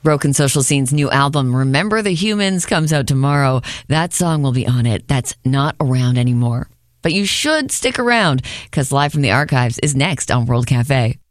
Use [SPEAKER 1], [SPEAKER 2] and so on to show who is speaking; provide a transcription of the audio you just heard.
[SPEAKER 1] Broken Social Scene's new album, Remember the Humans, comes out tomorrow. That song will be on it. That's not around anymore. But you should stick around because Live from the Archives is next on World Cafe.